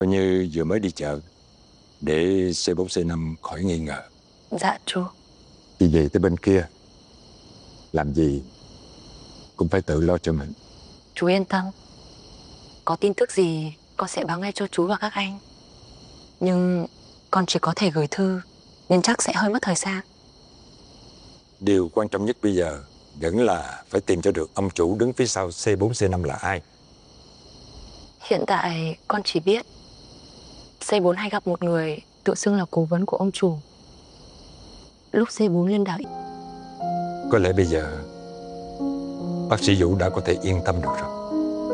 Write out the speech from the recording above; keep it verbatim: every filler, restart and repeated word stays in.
Coi như vừa mới đi chợ để c bốn c năm khỏi nghi ngờ. Dạ chú. Đi về tới bên kia, làm gì cũng phải tự lo cho mình. Chú yên tâm. Có tin tức gì con sẽ báo ngay cho chú và các anh. Nhưng con chỉ có thể gửi thư nên chắc sẽ hơi mất thời gian. Điều quan trọng nhất bây giờ vẫn là phải tìm cho được ông chủ đứng phía sau c bốn c năm là ai. Hiện tại con chỉ biết C bốn hay gặp một người tự xưng là cố vấn của ông chủ lúc C bốn lên đảo. Có lẽ bây giờ bác sĩ Vũ đã có thể yên tâm được rồi.